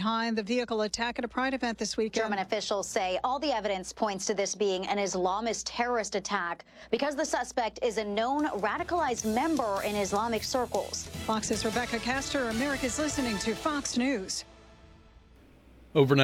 behind the vehicle attack at a Pride event this weekend. German officials say all the evidence points to this being an Islamist terrorist attack because the suspect is a known radicalized member in Islamic circles. Fox's Rebecca Castor, America's listening to Fox News. Overnight.